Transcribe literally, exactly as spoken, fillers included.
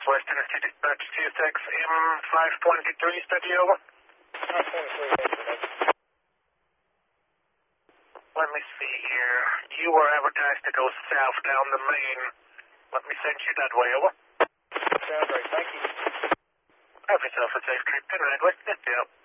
Southwest Tennessee Dispatch T S X M five twenty-three, steady over. five twenty-three, Let me see here. You were advertised to go south down the main. Let me send you that way, over. sounds great, thank you. Have yourself a safe trip to Radley. Yes, yeah.